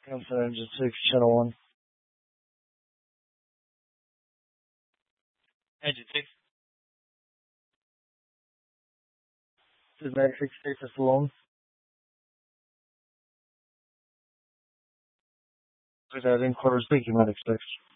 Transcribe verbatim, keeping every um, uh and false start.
Council Engine six, Channel one. Engine six. This is Matrix six alone. Without in quarters, thank you, Matrix six.